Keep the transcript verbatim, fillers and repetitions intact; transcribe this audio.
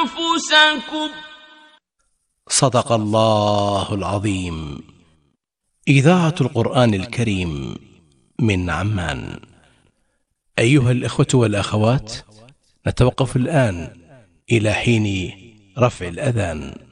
أنفسكم. صدق الله العظيم. إذاعة القرآن الكريم من عمان. أيها الإخوة والأخوات، نتوقف الآن إلى حين رفع الأذان.